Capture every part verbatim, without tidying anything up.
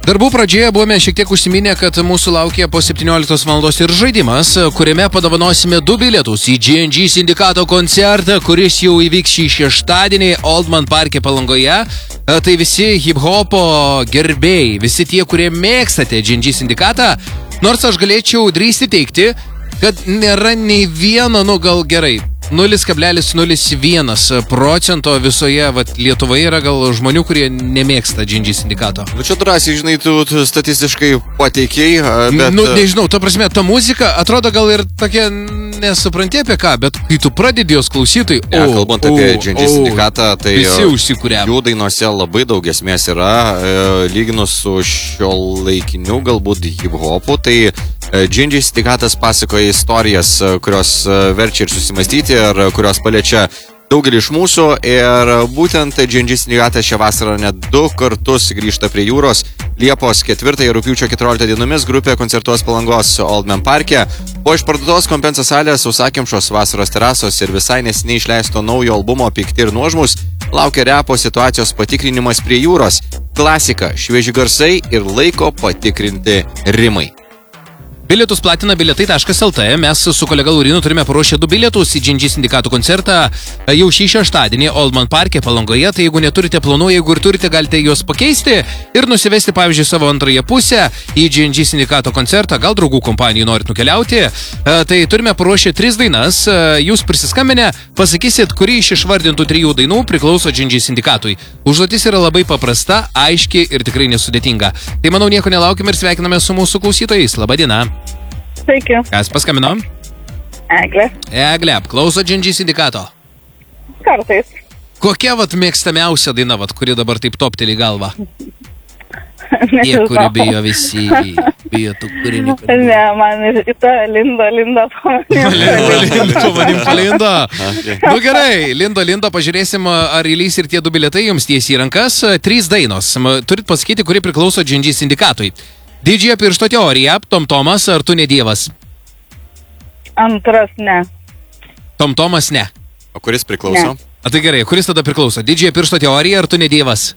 Darbų pradžioje buvome šiek tiek užsiminę, kad mūsų laukia po septynioliktos valandos ir žaidimas, kuriame padovanosime du bilietus į G N G sindikato koncertą, kuris jau įvyks šį šeštadienį Oldman Parke Palangoje. Tai visi hip-hopo gerbėjai, visi tie, kurie mėgstate G N G sindikatą, nors aš galėčiau drįsti teigti, kad nėra nei vieno, nu gal gerai, nulis kablelis nulis vienas procento visoje vat, Lietuvoje yra gal žmonių, kurie nemėgsta G N G sindikato. Nu čia drąsiai, žinai, tu statistiškai pateikiai, bet... Nu, nežinau, to prasme, ta muzika atrodo gal ir tokia nesupranti apie ką, bet kai tu pradedi jos klausytai, o, ja, kalbant apie o, G N G sindikatą, tai visi užsikūrė. Jų dainose labai daug esmės yra, lyginus su šio laikiniu galbūt hip-hopu, tai G N G sindikatas pasakoja istorijas, kurios verčia ir susimastyti, ir kurios paliečia daugelį iš mūsų, ir būtent G N G sindikatas šią vasarą net du kartus grįžta prie jūros. Liepos ketvirtą ir rugpjūčio keturioliktą dienomis grupė koncertuos Palangos Oldman Parke. Po išparduotos Kompensa salės, sausakimšos vasaros terasos ir visai nesiniai išleisto naujo albumo Pikti ir nuožmūs laukia repo situacijos patikrinimas prie jūros. Klasika, švieži garsai ir laiko patikrinti rimai. Bilietus platina bilietai taškas el tė. Mes su kolega Laurinu turime paruošę du bilietus į G N G sindikato koncertą jau šį šeštadienį Oldman Parke Palangoje. Tai jeigu neturite planų, jeigu ir turite, galite juos pakeisti ir nusivesti, pavyzdžiui, savo antrąją pusę į G N G sindikato koncertą. Gal draugų kompanijų norit nukeliauti. Tai turime paruošę tris dainas. Jūs prisiskambinę, pasakysit, kuri iš išvardintų trijų dainų priklauso G N G sindikatui. Užduotis yra labai paprasta, aiški ir tikrai nesudėtinga. Tai manau, nieko nelaukime ir sveikiname su mūsų klausytojais. Labadiena. Sveiki. Kas paskambino? Eglė. Eglė, klauso G N G sindikato? Kartais. Kokia vat mėgstamiausia daina, vat, kuri dabar taip topteli galvą? Tie, Nežinau. kuri bijo visi, bijo tų kūrinių. Ne, man į tą Linda, Linda Linda, Linda, manim palindo. Nu gerai, Linda, Linda, pažiūrėsim, ar įlys ir tie du bilietai jums tiesiai į rankas. Trys dainos. Turit pasakyti, kuri priklauso G N G sindikatui. Didžiojo piršto teorija, Tom Tomas, ar tu ne dievas? Antras ne. Tom Tomas ne. O kuris priklauso? Ne. A tai gerai, kuris tada priklauso? Didžiojo piršto teorija, ar tu ne dievas?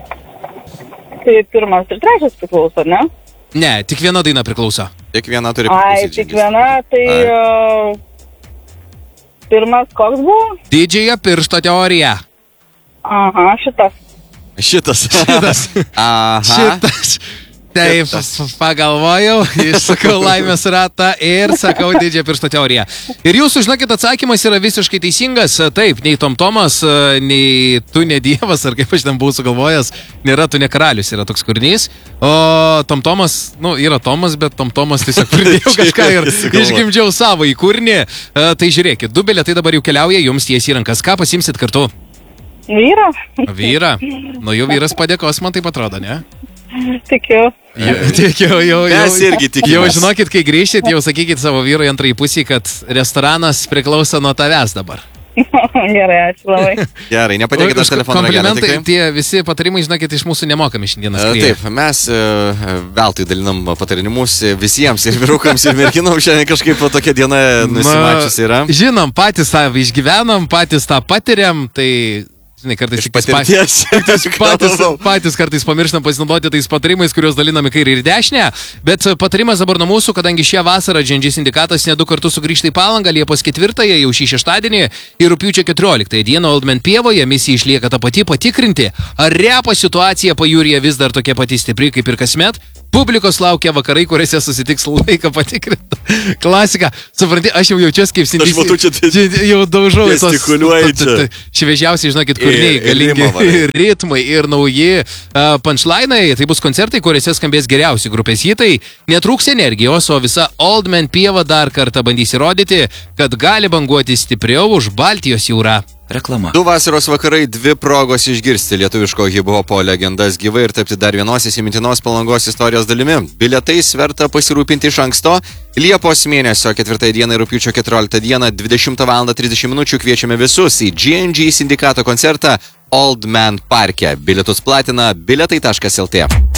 Tai pirmas ir trečias priklauso, ne? Ne, tik viena daina priklauso. Tik viena turi Ai, priklausyti. tik viena, tai uh, pirmas koks buvo? Didžiojo piršto teorija. Aha, šitas. Šitas. Šitas. Aha. Šitas. Taip, pagalvojau, išsakau laimės ratą ir sakau didžiąją piršto teoriją. Ir jūsų, žinokit, atsakymas yra visiškai teisingas. Taip, nei Tom Tomas, nei Tu ne dievas, ar kaip aš ten buvau sugalvojęs, nėra Tu ne karalius, yra toks kūrinys. O Tom Tomas, nu, yra Tomas, bet Tom Tomas tiesiog pridėjau kažką ir išgimdžiau savo į kūrinį. Tai žiūrėkit, du bilietai dabar jau keliauja jums tiesiai į rankas. Ką pasimsit kartu? Vyra. Vyrą. Nu, jau vyras padėkos, man taip atrodo, ne? Tikiu. Jau, tikiu, jau, jau, Mes irgi tikimės. jau žinokit, kai grįšit, jau sakykit savo vyrui antrai pusį, kad restoranas priklauso nuo tavęs dabar. Gerai, ačiū labai. Gerai, nepadėkit aš telefoną ragelį. Komplimentai, tie visi patarimai, žinokit, iš mūsų nemokami šiandieną. Taip, mes veltui dalinam patarimus visiems, ir vyrukams, ir merginom. Šiandien kažkaip tokia diena nusimačiusi yra. Žinom, patys tą išgyvenam, patys tą patiriam, tai... Žinai, kartais patirties. patys, patys kartais pamirštam pasinaudoti tais patarimais, kuriuos daliname kairį ir dešinę. Bet patarimas dabar nuo mūsų, kadangi šią vasarą G N G sindikatas ne du kartus sugrįžta į Palangą, Liepos ketvirtąją, jau šį šeštadienį ir rugpjūčio keturioliktąją dieną Oldman pievoje. Misija išlieka ta pati, patikrinti, ar repo situacija pajūryje vis dar tokia pati stipri kaip ir kasmet. Publikos laukia vakarai, kuriuose susitiks laiką patikrinti. Klasika. Supranti, aš jau jaučiuosi kaip sindys. Aš matau, čia tai... Jau daužau. Gestikuliuoji čia. Šviežiausiai, žinokit, kūriniai, galingi ritmai ir nauji uh, punchline'ai. Tai bus koncertai, kuriuose skambės geriausi grupės hitai. Netrūks energijos, o visa Oldman pieva dar kartą bandys įrodyti, kad gali banguoti stipriau už Baltijos jūrą. Reklama. Du vasaros vakarai, dvi progos išgirsti lietuviško hip-hopo legendas gyvai ir tapti dar vienos įsimintinos Palangos istorijos dalimi. Bilietais verta pasirūpinti iš anksto. Liepos mėnesio ketvirtąją dieną ir rugpjūčio keturioliktą dieną dvidešimtą valandą trisdešimt minučių kviečiame visus į G N G sindikato koncertą Oldman Parke. Bilietus platina bilietai taškas el tė.